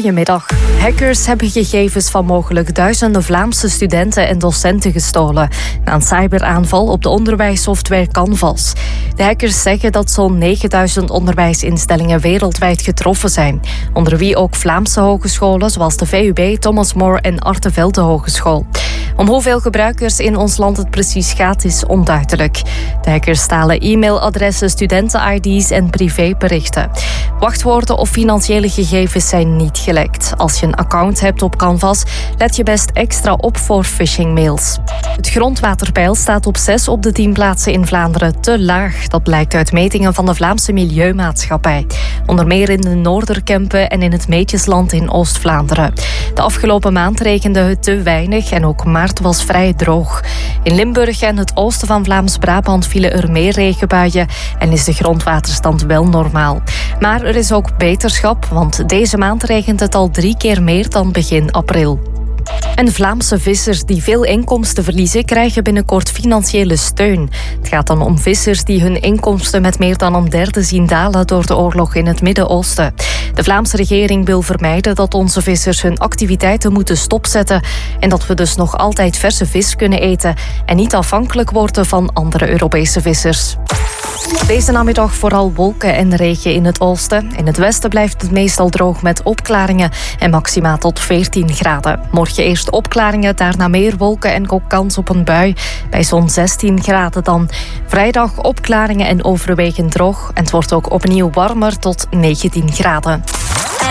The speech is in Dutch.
Goedemiddag. Hackers hebben gegevens van mogelijk duizenden Vlaamse studenten en docenten gestolen na een cyberaanval op de onderwijssoftware Canvas. De hackers zeggen dat zo'n 9000 onderwijsinstellingen wereldwijd getroffen zijn, onder wie ook Vlaamse hogescholen zoals de VUB, Thomas More en Arte Velde Hogeschool. Om hoeveel gebruikers in ons land het precies gaat is onduidelijk. De hackers stalen e-mailadressen, studenten-ID's en privéberichten. Wachtwoorden of financiële gegevens zijn niet gelekt. Als je een account hebt op Canvas, let je best extra op voor phishingmails. Het grondwaterpeil staat op 6 op de 10 plaatsen in Vlaanderen te laag. Dat blijkt uit metingen van de Vlaamse Milieumaatschappij. Onder meer in de Noorderkempen en in het Meetjesland in Oost-Vlaanderen. De afgelopen maand regende het te weinig en ook maart was vrij droog. In Limburg en het oosten van Vlaams-Brabant vielen er meer regenbuien en is de grondwaterstand wel normaal. Maar er is ook beterschap, want deze maand regent het al 3 keer meer dan begin april. En Vlaamse vissers die veel inkomsten verliezen, krijgen binnenkort financiële steun. Het gaat dan om vissers die hun inkomsten met meer dan een derde zien dalen door de oorlog in het Midden-Oosten. De Vlaamse regering wil vermijden dat onze vissers hun activiteiten moeten stopzetten en dat we dus nog altijd verse vis kunnen eten en niet afhankelijk worden van andere Europese vissers. Deze namiddag vooral wolken en regen in het oosten. In het westen blijft het meestal droog met opklaringen en maxima tot 14 graden. Morgen eerst opklaringen, daarna meer wolken en ook kans op een bui. Bij zo'n 16 graden dan. Vrijdag opklaringen en overwegend droog. En het wordt ook opnieuw warmer tot 19 graden.